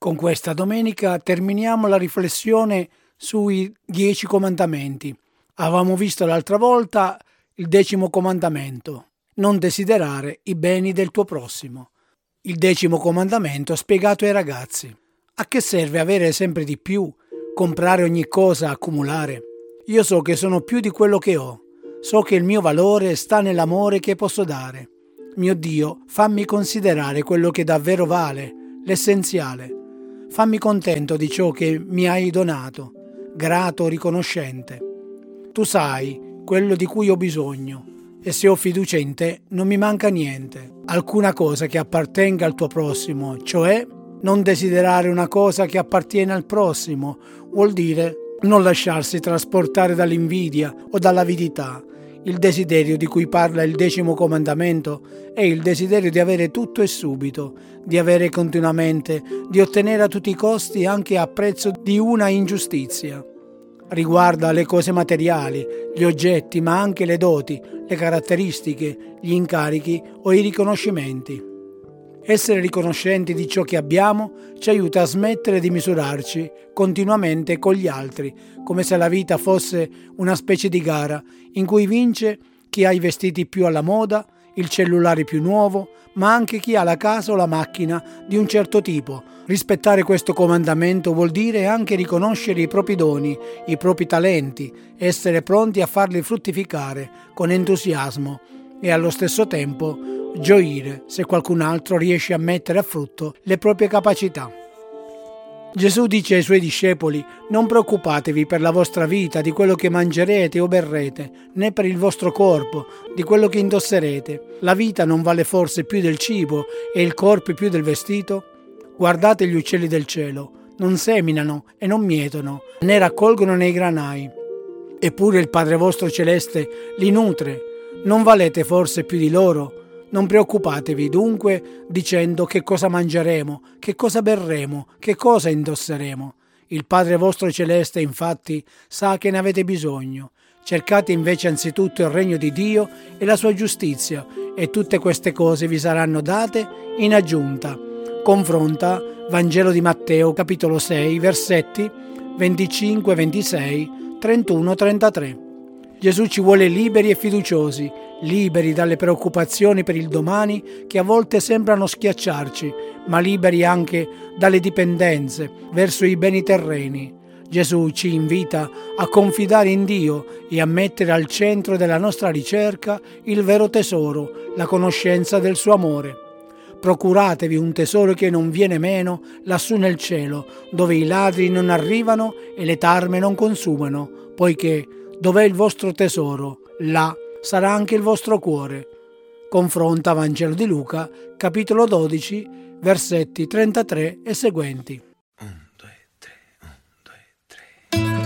Con questa domenica terminiamo la riflessione sui 10 comandamenti. Avevamo visto l'altra volta il 10° comandamento: non desiderare i beni del tuo prossimo. Il 10° comandamento spiegato ai ragazzi: a che serve avere sempre di più, comprare ogni cosa, accumulare? Io so che sono più di quello che ho, so che il mio valore sta nell'amore che posso dare. Mio Dio, fammi considerare quello che davvero vale, l'essenziale. Fammi contento di ciò che mi hai donato, grato, riconoscente. Tu sai quello di cui ho bisogno e se ho fiducia in te non mi manca niente. Alcuna cosa che appartenga al tuo prossimo, cioè non desiderare una cosa che appartiene al prossimo, vuol dire non lasciarsi trasportare dall'invidia o dall'avidità. Il desiderio di cui parla il 10° comandamento è il desiderio di avere tutto e subito, di avere continuamente, di ottenere a tutti i costi anche a prezzo di una ingiustizia. Riguarda le cose materiali, gli oggetti, ma anche le doti, le caratteristiche, gli incarichi o i riconoscimenti. Essere riconoscenti di ciò che abbiamo ci aiuta a smettere di misurarci continuamente con gli altri, come se la vita fosse una specie di gara in cui vince chi ha i vestiti più alla moda, il cellulare più nuovo, ma anche chi ha la casa o la macchina di un certo tipo. Rispettare questo comandamento vuol dire anche riconoscere i propri doni, i propri talenti, essere pronti a farli fruttificare con entusiasmo e allo stesso tempo gioire se qualcun altro riesce a mettere a frutto le proprie capacità. Gesù dice ai suoi discepoli: non preoccupatevi per la vostra vita, di quello che mangerete o berrete, né per il vostro corpo, di quello che indosserete. La vita non vale forse più del cibo e il corpo più del vestito? Guardate gli uccelli del cielo, non seminano e non mietono, né raccolgono nei granai. Eppure il Padre vostro celeste li nutre. Non valete forse più di loro? Non preoccupatevi dunque dicendo che cosa mangeremo, che cosa berremo, che cosa indosseremo. Il Padre vostro celeste infatti sa che ne avete bisogno. Cercate invece anzitutto il regno di Dio e la sua giustizia, e tutte queste cose vi saranno date in aggiunta. Confronta Vangelo di Matteo capitolo 6 versetti 25, 26, 31, 33. Gesù ci vuole liberi e fiduciosi, liberi dalle preoccupazioni per il domani che a volte sembrano schiacciarci, ma liberi anche dalle dipendenze verso i beni terreni. Gesù ci invita a confidare in Dio e a mettere al centro della nostra ricerca il vero tesoro, la conoscenza del suo amore. Procuratevi un tesoro che non viene meno lassù nel cielo, dove i ladri non arrivano e le tarme non consumano, poiché dov'è il vostro tesoro, là sarà anche il vostro cuore. Confronta Vangelo di Luca, capitolo 12, versetti 33 e seguenti.